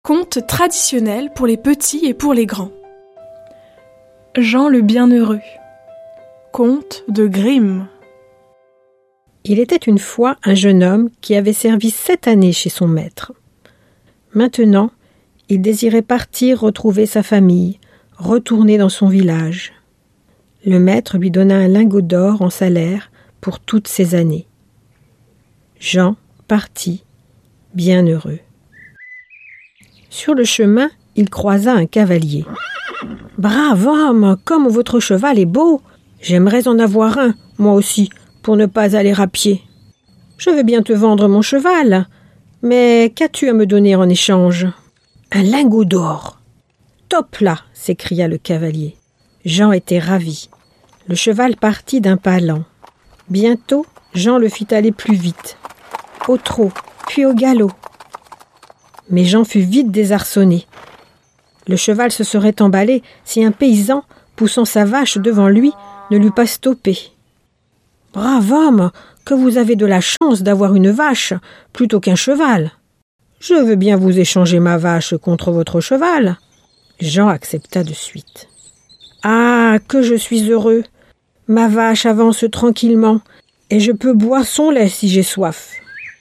Conte traditionnel pour les petits et pour les grands. Jean le Bienheureux. Conte de Grimm. Il était une fois un jeune homme qui avait servi 7 années chez son maître. Maintenant, il désirait partir retrouver sa famille, retourner dans son village. Le maître lui donna un lingot d'or en salaire pour toutes ces années. Jean partit, bien heureux. Sur le chemin, il croisa un cavalier. « Brave homme, comme votre cheval est beau! J'aimerais en avoir un, moi aussi, pour ne pas aller à pied. Je veux bien te vendre mon cheval, mais qu'as-tu à me donner en échange? »« Un lingot d'or. »« Top là !» s'écria le cavalier. Jean était ravi. Le cheval partit d'un pas lent. Bientôt, Jean le fit aller plus vite, au trot, puis au galop. Mais Jean fut vite désarçonné. Le cheval se serait emballé si un paysan, poussant sa vache devant lui, ne l'eût pas stoppé. « Brave homme, que vous avez de la chance d'avoir une vache plutôt qu'un cheval. Je veux bien vous échanger ma vache contre votre cheval. » Jean accepta de suite. « Ah, que je suis heureux! Ma vache avance tranquillement, et je peux boire son lait si j'ai soif. »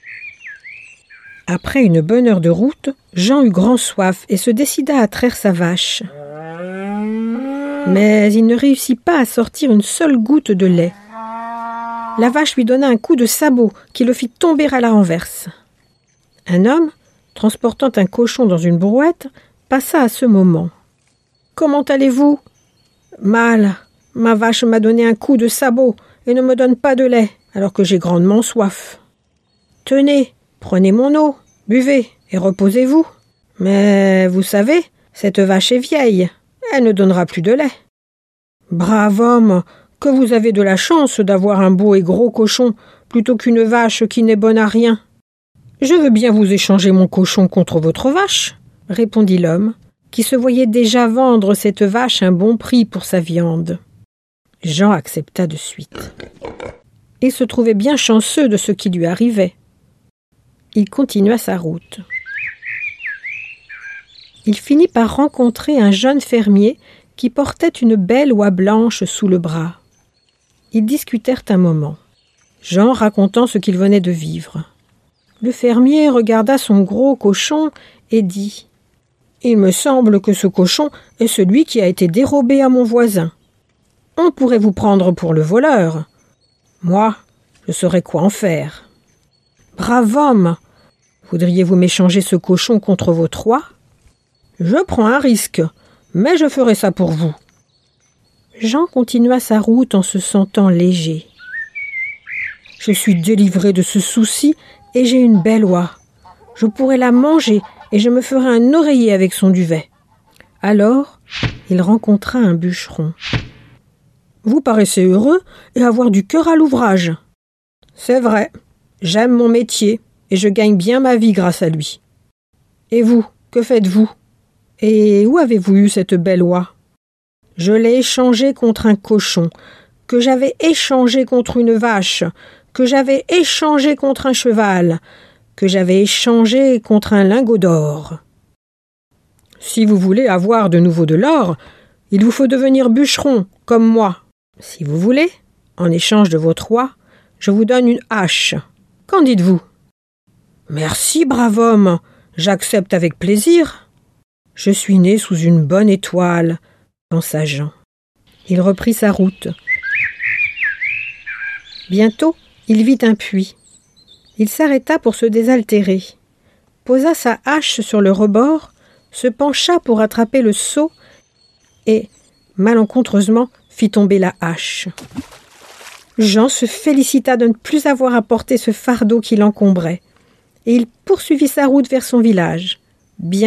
Après une bonne heure de route, Jean eut grand soif et se décida à traire sa vache. Mais il ne réussit pas à sortir une seule goutte de lait. La vache lui donna un coup de sabot qui le fit tomber à la renverse. Un homme, transportant un cochon dans une brouette, passa à ce moment. « Comment allez-vous ? »« Mal. Ma vache m'a donné un coup de sabot et ne me donne pas de lait, alors que j'ai grandement soif. »« Tenez, prenez mon eau, buvez et reposez-vous. Mais vous savez, cette vache est vieille, elle ne donnera plus de lait. »« Brave homme, que vous avez de la chance d'avoir un beau et gros cochon plutôt qu'une vache qui n'est bonne à rien. »« Je veux bien vous échanger mon cochon contre votre vache, » répondit l'homme, qui se voyait déjà vendre cette vache un bon prix pour sa viande. Jean accepta de suite. Il se trouvait bien chanceux de ce qui lui arrivait. Il continua sa route. Il finit par rencontrer un jeune fermier qui portait une belle oie blanche sous le bras. Ils discutèrent un moment, Jean racontant ce qu'il venait de vivre. Le fermier regarda son gros cochon et dit « Il me semble que ce cochon est celui qui a été dérobé à mon voisin. On pourrait vous prendre pour le voleur. Moi, je saurais quoi en faire. Brave homme, voudriez-vous m'échanger ce cochon contre votre oie? Je prends un risque, mais je ferai ça pour vous. » Jean continua sa route en se sentant léger. « Je suis délivré de ce souci et j'ai une belle oie. Je pourrais la manger et je me ferai un oreiller avec son duvet. » Alors, il rencontra un bûcheron. « Vous paraissez heureux et avoir du cœur à l'ouvrage. »« C'est vrai, j'aime mon métier et je gagne bien ma vie grâce à lui. Et vous, que faites-vous? Et où avez-vous eu cette belle oie? »« Je l'ai échangée contre un cochon, que j'avais échangé contre une vache, que j'avais échangé contre un cheval, que j'avais échangé contre un lingot d'or. » « Si vous voulez avoir de nouveau de l'or, il vous faut devenir bûcheron, comme moi. Si vous voulez, en échange de votre oie, je vous donne une hache. Qu'en dites-vous? »« Merci, brave homme, j'accepte avec plaisir. »« Je suis né sous une bonne étoile, » pensa Jean. Il reprit sa route. Bientôt, il vit un puits. Il s'arrêta pour se désaltérer, posa sa hache sur le rebord, se pencha pour attraper le seau et, malencontreusement, fit tomber la hache. Jean se félicita de ne plus avoir à porter ce fardeau qui l'encombrait, et il poursuivit sa route vers son village, bien